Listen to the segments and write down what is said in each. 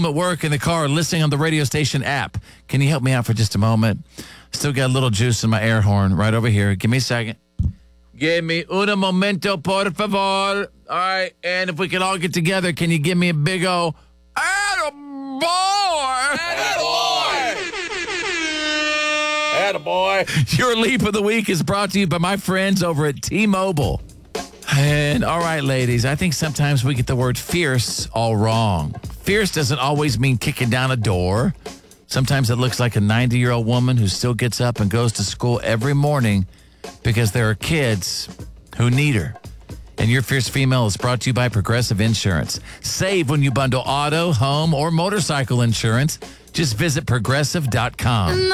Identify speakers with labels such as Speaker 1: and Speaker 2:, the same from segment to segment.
Speaker 1: home, at work, in the car, listening on the radio station app. Can you help me out for just a moment? Still got a little juice in my air horn right over here. Give me a second. Give me un momento, por favor. All right, and if we can all get together, can you give me a big O? Attaboy! Attaboy! Your Leap of the Week is brought to you by my friends over at T-Mobile. And all right, ladies, I think sometimes we get the word fierce all wrong. Fierce doesn't always mean kicking down a door. Sometimes it looks like a 90-year-old woman who still gets up and goes to school every morning because there are kids who need her. And Your Fierce Female is brought to you by Progressive Insurance. Save when you bundle auto, home, or motorcycle insurance. Just visit Progressive.com.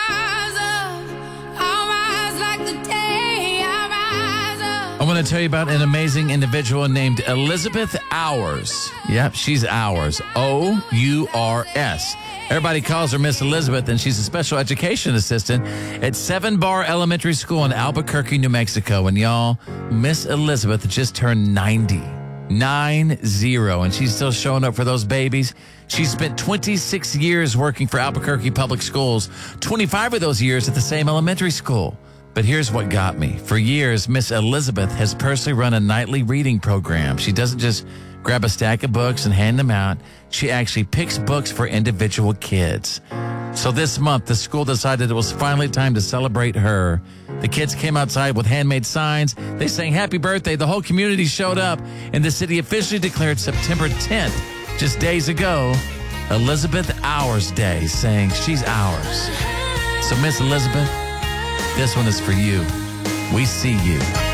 Speaker 1: I want to tell you about an amazing individual named Elizabeth Ours. Yep, she's Ours. O-U-R-S. Everybody calls her Miss Elizabeth, and she's a special education assistant at 7 Bar Elementary School in Albuquerque, New Mexico. And y'all, Miss Elizabeth just turned 90. 90. And she's still showing up for those babies. She spent 26 years working for Albuquerque Public Schools, 25 of those years at the same elementary school. But here's what got me. For years, Miss Elizabeth has personally run a nightly reading program. She doesn't just grab a stack of books and hand them out. She actually picks books for individual kids. So this month, the school decided it was finally time to celebrate her. The kids came outside with handmade signs. They sang happy birthday. The whole community showed up, and the city officially declared September 10th, just days ago, Elizabeth Ours Day, saying she's ours. So Miss Elizabeth, this one is for you. We see you.